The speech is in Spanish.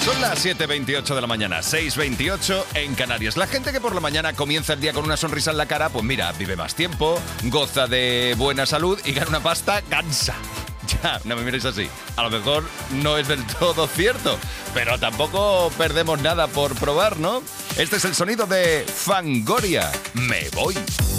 Son las 7:28 de la mañana, 6:28 en Canarias. La gente que por la mañana comienza el día con una sonrisa en la cara, pues mira, vive más tiempo, goza de buena salud y gana una pasta cansa. Ya, no me miréis así. A lo mejor no es del todo cierto, pero tampoco perdemos nada por probar, ¿no? Este es el sonido de Fangoria. Me voy.